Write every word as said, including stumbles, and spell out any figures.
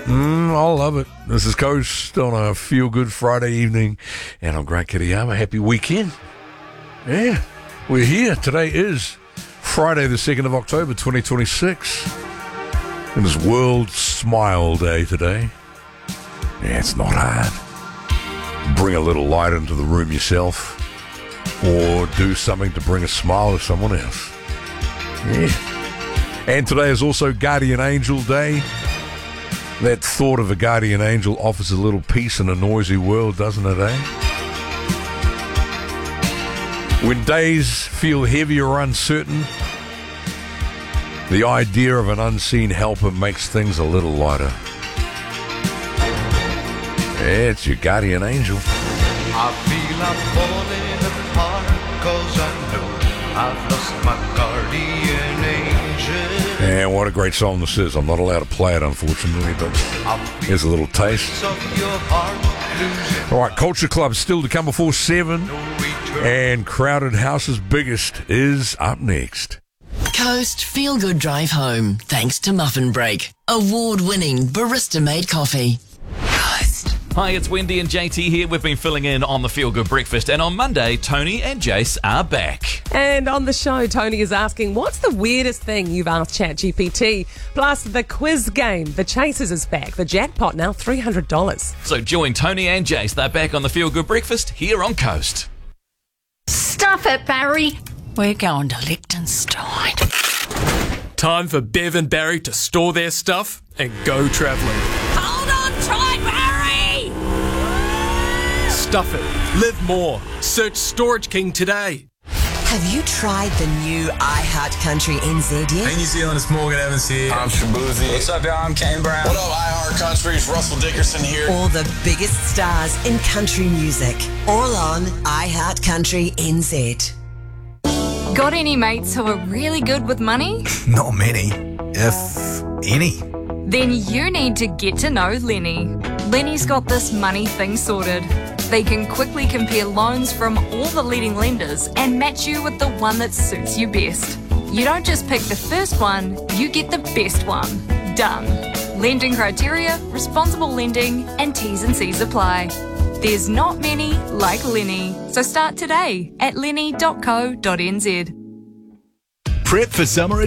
Mm, I love it. This is Coast on a feel-good Friday evening, and I'm Grant Kitayama. Happy weekend. Yeah, we're here. Today is Friday the second of October, twenty twenty-six. It is World Smile Day today. Yeah, it's not hard. Bring a little light into the room yourself, or do something to bring a smile to someone else. Yeah. And today is also Guardian Angel Day. That thought of a guardian angel offers a little peace in a noisy world, doesn't it, eh? When days feel heavy or uncertain, the idea of an unseen helper makes things a little lighter. Yeah, it's your guardian angel. I feel I'm falling apart, 'cause I know I've lost my guardian angel. And what a great song this is. I'm not allowed to play it, unfortunately, but here's a little taste. All right, Culture Club still to come before seven, and Crowded House's biggest is up next. Coast Feel Good Drive Home, thanks to Muffin Break, award-winning barista-made coffee. Coast. Hi, it's Wendy and J T here. We've been filling in on the Feel Good Breakfast, and on Monday, Tony and Jace are back. And on the show, Tony is asking, what's the weirdest thing you've asked ChatGPT? Plus, the quiz game, The Chasers is back. The jackpot now three hundred dollars. So join Tony and Jace. They're back on the Feel Good Breakfast here on Coast. Stuff it, Barry. We're going to Liechtenstein. Time for Bev and Barry to store their stuff and go travelling. Hold on tight, Barry! Stuff it. Live more. Search Storage King today. Have you tried the new iHeartCountry N Z yet? Hey, New Zealand, it's Morgan Evans here. I'm Shabuzi. What's up, y'all? I'm Kane Brown. What up, iHeartCountry? It's Russell Dickerson here. All the biggest stars in country music. All on iHeartCountry N Z. Got any mates who are really good with money? Not many, if any. Then you need to get to know Lenny. Lenny's got this money thing sorted. They can quickly compare loans from all the leading lenders and match you with the one that suits you best. You don't just pick the first one, you get the best one. Done. Lending criteria, responsible lending, and T's and C's apply. There's not many like Lenny. So start today at lenny dot co dot n z. Prep for summer